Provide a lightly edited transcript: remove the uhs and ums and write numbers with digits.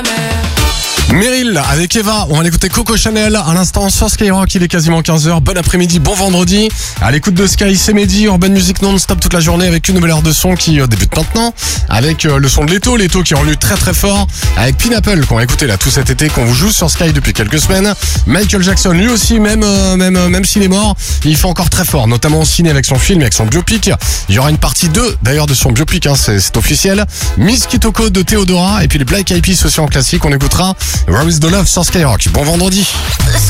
Meryl avec Eva, on va l'écouter Coco Chanel à l'instant sur Skyrock, il est quasiment 15h, bon après-midi, bon vendredi, à l'écoute de Sky, c'est Mehdi, Urban Music non-stop toute la journée avec une nouvelle heure de son qui débute maintenant, avec le son de Leto qui est revenu très très fort, avec Pineapple qu'on va écouter là tout cet été, qu'on vous joue sur Sky depuis quelques semaines, Michael Jackson lui aussi, même s'il est mort, il fait encore très fort, notamment au ciné avec son film, avec son biopic, il y aura une partie 2 d'ailleurs de son biopic, c'est officiel, Miss Kitoko de Theodora, et puis les Black Eyed Peas aussi en classique, on écoutera Where is the Love sur Skyrock. Bon vendredi.